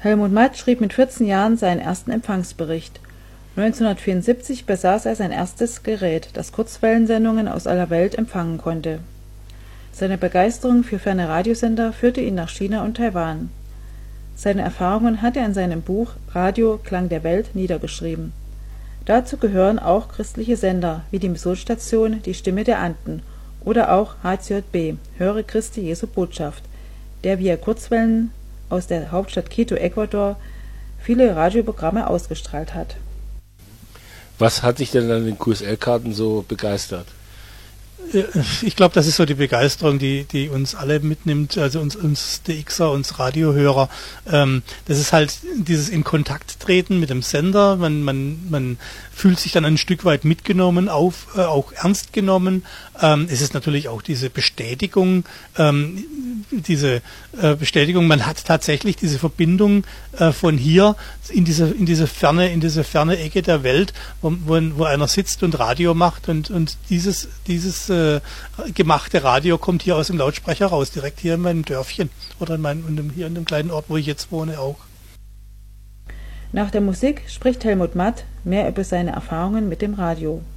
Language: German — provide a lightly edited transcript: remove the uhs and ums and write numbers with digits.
Helmut Matt schrieb mit 14 Jahren seinen ersten Empfangsbericht. 1974 besaß er sein erstes Gerät, das Kurzwellensendungen aus aller Welt empfangen konnte. Seine Begeisterung für ferne Radiosender führte ihn nach China und Taiwan. Seine Erfahrungen hat er in seinem Buch Radio Klang der Welt niedergeschrieben. Dazu gehören auch christliche Sender wie die Missionsstation Die Stimme der Anden oder auch HCJB, Höre Christi Jesu Botschaft, der via Kurzwellen aus der Hauptstadt Quito, Ecuador, viele Radioprogramme ausgestrahlt hat. Was hat dich denn an den QSL-Karten so begeistert? Ich glaube, das ist so die Begeisterung, die uns alle mitnimmt, also uns DXer, uns Radiohörer. Das ist halt dieses in Kontakt treten mit dem Sender. Man fühlt sich dann ein Stück weit mitgenommen, auch ernst genommen. Es ist natürlich auch diese Bestätigung, man hat tatsächlich diese Verbindung von hier in diese ferne Ecke der Welt, wo einer sitzt und Radio macht und dieses gemachte Radio kommt hier aus dem Lautsprecher raus, direkt hier in meinem Dörfchen oder hier in dem kleinen Ort, wo ich jetzt wohne, auch. Nach der Musik spricht Helmut Matt mehr über seine Erfahrungen mit dem Radio.